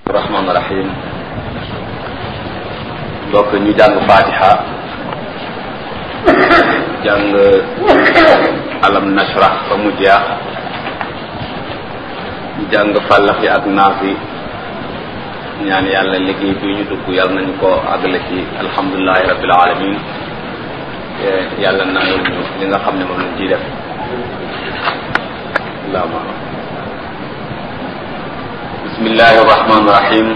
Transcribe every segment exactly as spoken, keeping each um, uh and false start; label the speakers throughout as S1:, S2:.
S1: rahmaan rahim donc ñu jàng fatiha jàng alam nashrah ba mu jeex ñu jàng fàllax yi ak naaf yi ñaan yàlla liggéey bi ñu dugg yàlla nañu ko àggale ci alhamdulillahi rabbil alamin yàlla nangul ñu li nga xam ne moom lañ ciy def allahumma bismillahi rahmani rahim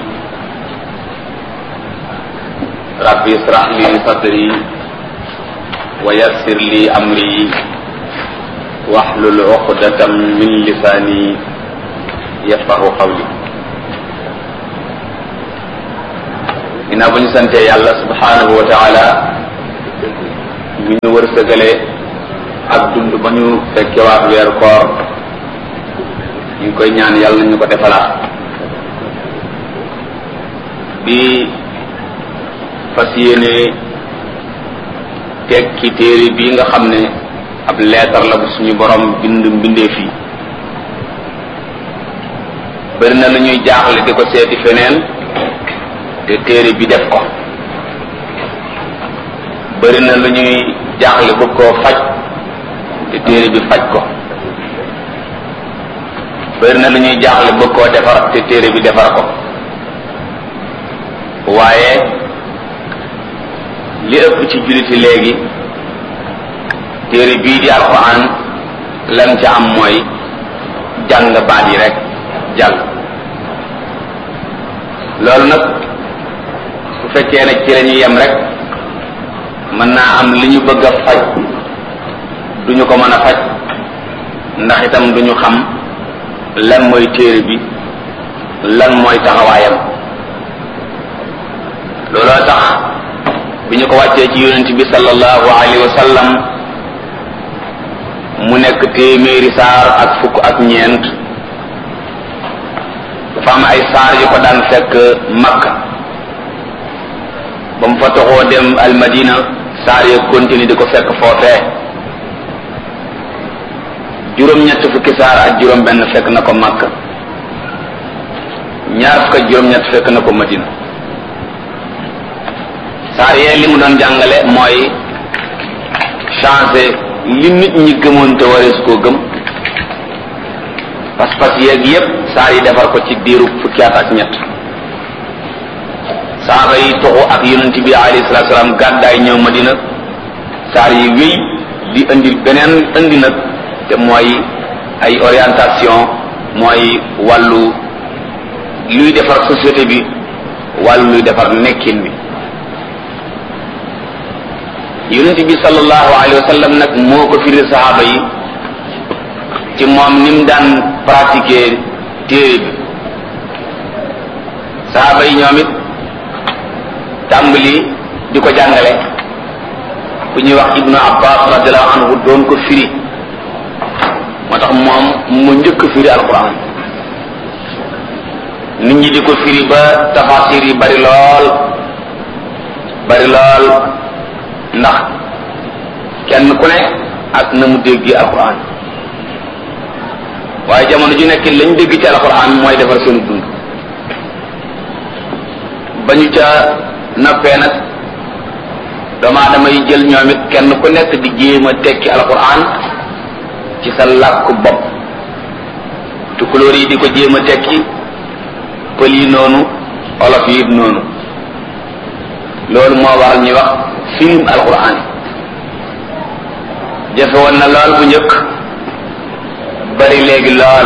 S1: rabbi israh li sadri wa yassir li amri wahlul uqdatam min lisani yafqahu qawli. ginnaaw ba ñu santee yàlla subhanahu wa taala mi ñu wërsëgale ak dund ba ñu fekkewaat weeru koor ñu ngi koy ñaan yàlla ñu ko defalaat di fas yéene tekki téere bii nga xam ne ab leetar la bu suñu borom bind mbindeef yi bëri na lu ñuy jaaxle di ko seeti feneen te téere bi def ko bëri na lu ñuy jaaxle bëgg koo faj te téere bi faj ko bëri na lu ñuy jaaxle bëgg koo defar te téere bi defar ko waaye li ëpp ci julliti léegi téere bii di alquran lan ca am mooy jàng baat yi rek jàll loolu nag su fekkee ne ci la ñuy yem rek mën naa am li ñu bëgg a faj duñu ko mën a faj ndax itam duñu xam lan mooy téere bi lan mooy taxawaayam looloo tax bi ñu ko wàccee ci yonent bi sallallahu alayhi wa sallam mu nekk téeméeri saar ak fukk ak ñeent dafa am ay saar yu ko daan fekk Makka ba mu fa toxoo dem almadina saar ya continue di ko fekk foofee juróom-ñett fukki saar ak juróom-benn fekk na ko Makka ñaar fukk ak juróom-ñett fekk na ko Madina saar yee li mu doon jàngale mooy changer li nit ñi gëmoon te warees koo gëm pas-pas yeeg yépp saar yi defar ko ci diiru fukki at ak ñett saaba yi toxu ak yonent bi alayhi salaatu salaam gàddaay ñëw Madina saar yi wéy di indi beneen indi nag te mooy ay orientation mooy wàllu luy defar société bi wàllu luy defar nekkin bi yonent bi sallallahu alayhi wa sallam nag moo ko firi saxaaba yi ci moom ni mu daan pratiquer téere bi saxaaba yi ñoom it tàmbali di ko jàngale ku ñuy wax ibnu abbas radiallahu anhu doon ko firi moo tax moom mu njëkk firi alquran nit ñi di ko firi ba tafasir yi bari lool bari lool ndax kenn ku ne ak na mu dégg alquran waaye jamono ju nekk lañ dégg ci alquran mooy defar seenu dund ba ñu ca nappee nag doomu aadama yi jël ñoom it kenn ku nekk di jéem a tekki alquran ci sa làkku bopp tukulóor yi di ko jéem a tekki pël yi noonu olof yi noonu loolu moo waral ñuy wax firim alquran jafe woon na lool bu njëkk bari léegi lool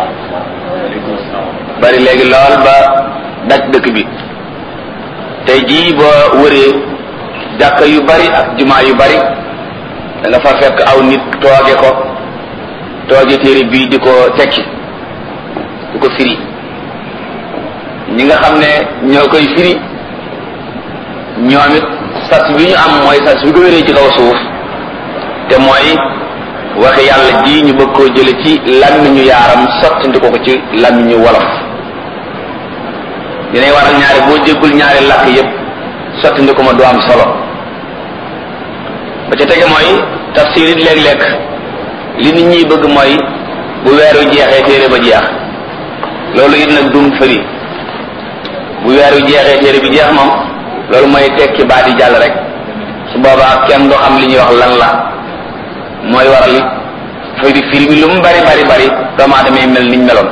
S1: bari léegi lool ba daj dëkk bi tey jii boo wëree jàkka yu bari ak jumaa yu bari da nga fa fekk aw nit tooge ko tooge téere bii di ko tekki di ko firi ñi nga xam ne ñoo koy firi ñoom it sas bi ñu am mooy sas bi ko wéree ci kaw suuf te mooy waxe yàlla ji ñu bëgg koo jële ci làmmiñu yaaram sottandi ko ko ci làmmiñu wolof dinay waral ñaari boo jéggul ñaari làkk yépp sottandi ko ma du am solo ba ca tege mooy tafsir it léeg-léeg li nit ñi bëgg mooy bu weeru jeexee téere ba jeex loolu it nag dum fëri bu weeru jeexee téere bi jeex moom loolu mooy tekki baat yi jàll rek su boobaa kenn du xam li ñuy wax lan la mooy waral fay di firi bi lu mu bari bari bari doomu aadama yi mel niñ meloon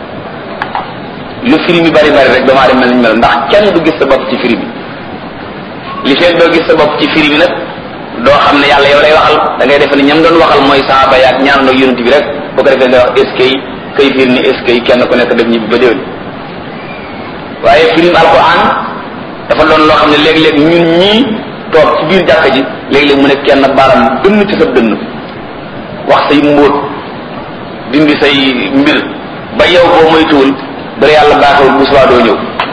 S1: lu firi mi bari bari rek doomu aadama mel niñ meloon ndax kenn du gis sa bopp ci firi bi li fekk doo gis sa bopp ci firi bi nag doo xam ne yàlla yow lay waxal da ngay defe ne ñam doon waxal mooy saaba yaak ñaan nag yonent bi rek boo ko defee nga wax est-ce que kay fiir ni est-ce que kenn ku nekk def ñibbi ba déwén waaye firim alquran dafa doon loo xam ne léeg-léeg ñun ñii toog ci biir jàkka ji léeg-léeg mu ne kenn baram dënn ci sa dënn wax say mbóot dindi say mbir ba yow boo moytuwul bari yàlla baaxewul bu subaa doo ñëw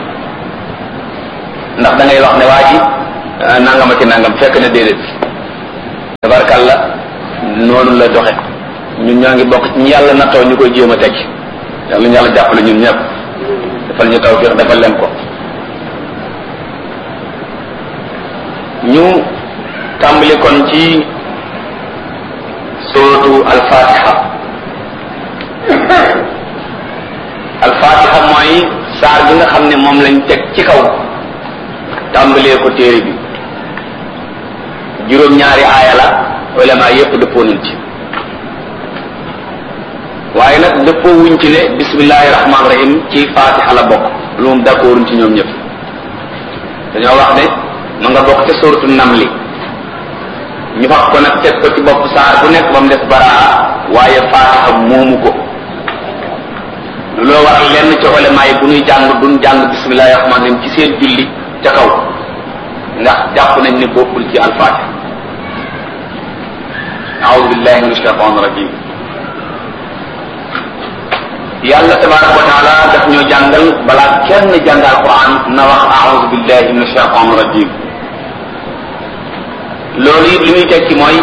S1: ndax da ngay wax ne waa ji nangama ci nangam fekk na déedéet tabarkalla noonu la doxe ñun ñoo ngi bokk ci ñi yàlla nattoo ñu koy jéem a teg yàlla ñu yàlla jàppale ñun ñëpp defal ñu tawfiq defal leen ko ñu tàmbali kon ci suratu al-fatiha al-fatiha mooy saar bi nga xam ne moom lañ teg ci kaw tàmbalee ko téere bi juróom-ñaari aaya la ulama yépp dëppoo nañ ci waaye nag dëppoo wuñ ci ne bismillahi rahmaani rahim ci fatiha la bokk lu moom d'accorduñ ci ñoom ñëpp dañoo wax ne ma nga bokk ca suratu namli ñu wax ko nag teg ko ci bopp saar bu nekk ba mu des baraa waaye fatiha moomu ko loo waral lenn ci ulama yi bu ñuy jàng duñ jàng bismillahi rahmaani rahim ci seen julli ca kaw ndax jàpp nañ ne bokkul ci al-fatiha a'udhu billahi minash shaitanir rajim yàlla tabaraka wa taala daf ñoo jàngal balaa kenn jàng alquran na wax a'udhu billahi minash shaitanir rajim loolu it li muy tekki mooy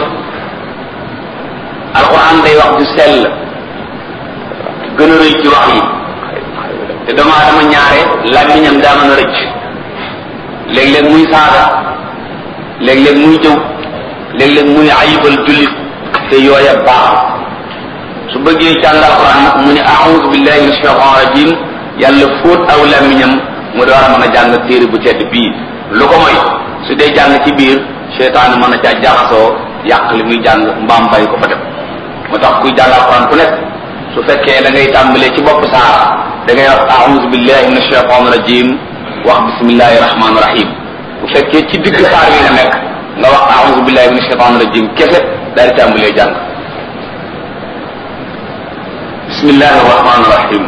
S1: alquran day wax du sell gën a rëy ci wax yi te dama dama ñaare làmmiñam daa mën a rëcc léeg-léeg muy saaga léeg-léeg muy jëw léeg-léeg muy ayibal jullit te yooya baax su bëggee jàng alquran nag mu ne a'udhu billahi minash shaitanir rajim yàlla fóot aw làmmiñam mu door a mën a jàng téere bu tedd bii lu ko mooy su dee jàng ci biir seytaane mën na caa jaxasoo yàq li muy jàng mbaam bay ko fa def moo tax kuy jàng alquran ku nekk su fekkee da ngay tàmbalee ci bopp saar da ngay wax a'udhu billahi minash shaitanir rajim wax bismillahi rahmaani rahim bu fekkee ci digg saar yi nga nekk nga wax a'udhu billahi minash shaitanir rajim kese daal di tàmbalee jàng bismillahi rahmaani rahim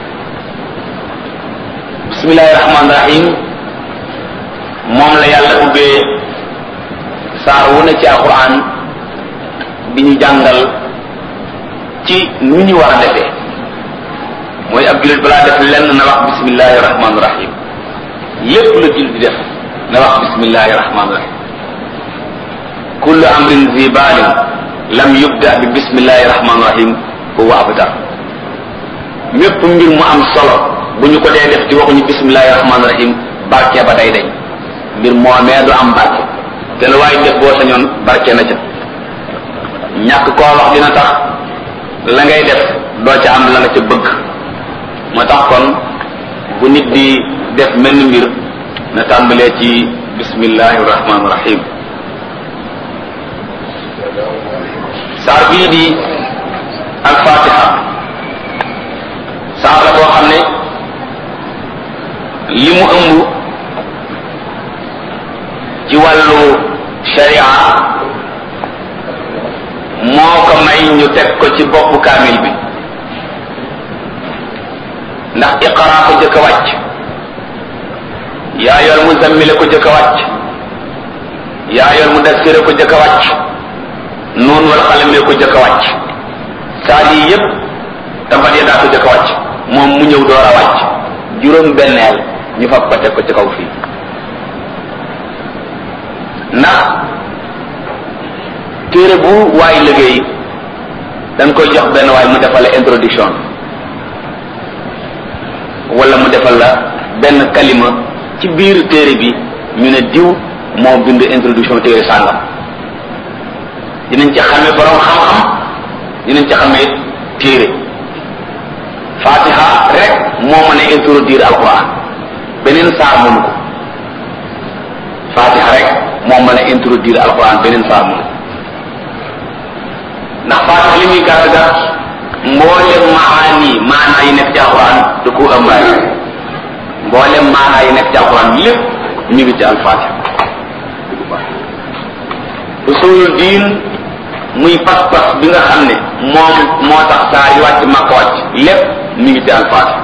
S1: bismillahi rahmaani rahim moom la yàlla ubbee saar wu ne ci alquran bi ñu jàngal ci nu ñu war a defee mooy ab jullit balaa def lenn na wax bismillahi rahmaani rahim lépp la jullit di def na wax bismillahi rahmaani rahim kullu amrin zi baalin lam yubda bi bismillahi rahmaani rahim huwa abtar mépp mbir mu am solo bu ñu ko dee def ci waxuñu bismillahi rahmaani rahim barke ba day dañ mbir moomee du am barke te lu waaye def boo sañoon barke na ca ñàkk koo wax dina tax la ngay def doo ca am la nga ca bëgg moo tax kon bu nit di def mel ni mbir na tàmbalee ci bismillahi rahmaani rahim saar bii di al-fatiha saar la boo xam ne li mu ëmb ci wàllu sharia moo ko may ñu teg ko ci boppu kaamil bi ndax iqra ko jëkk a wàcc yaa yor muzammile ko jëkk a wàcc yaa yor mudassire ko jëkk a wàcc nuun wal xalame ko jëkk a wàcc saar yi yépp tabat ya daa ko jëkk a wàcc moom mu ñëw door a wàcc juróom benneel ñu fab ko teg ko ci kaw fii ndax téere bu waay liggéey dañ koy jox benn waay mu defal la introduction wala mu defal la benn kalima ci biir téere bi ñu ne diw moo bind introduction téere sàngam dinañ ci xamee borom xam-xam dinañ ci xamee téere fatiha rek moo mën a introduire alquran beneen saar mënu ko fatiha rek moo mën a introduire alquran beneen saar mënu ko ndax fatiha li muy gàtt gàtt mboolem maani maanaa yi nekk ci alquran da ko ëmbaale mboolem maanaa yi nekk ci alquran lépp ñu ngi ci alfatiha usulul diin muy pas-pas bi nga xam ne moom moo tax saa yi wàcc Makka wàcc lépp mi ngi ci alfatiha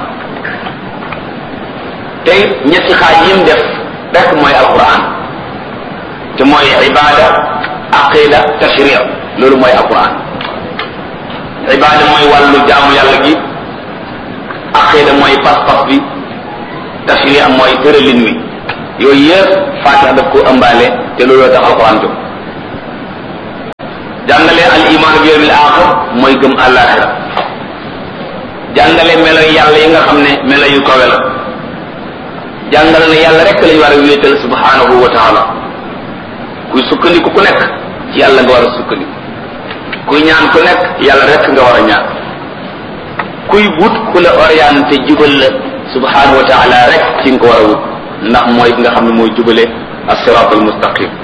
S1: tey ñetti xaaj yim def rek mooy alquran te mooy ibada aqida tashri' loolu mooy alquran ibada mooy wàllu jaamu yàlla gi aqida mooy pas-pas bi tashri' mooy tëralin wi yooyu yëpp fatiha daf ko ëmbaale te looloo tax alquran jóg jàngale al iman bi yawmil axir mooy gëm àllaaxira jàngale melo yàlla yi nga xam ne melo yu kawe la jàngale ne yàlla rek lañu war a wéetal subhanahu wa taala kuy sukkandiku ku nekk ci yàlla nga war a sukkandiku kuy ñaan ku nekk yàlla rek nga war a ñaan kuy wut ku la orienté jubal la subhanahu wa taala rek ci nga ko war a wut ndax mooy nga xam ne mooy jubale as-siratal mustaqim